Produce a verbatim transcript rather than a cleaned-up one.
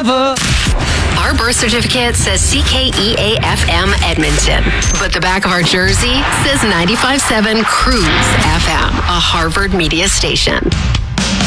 forever. Our birth certificate says C K E A F M Edmonton, but the back of our jersey says ninety-five point seven Cruise F M, a Harvard media station.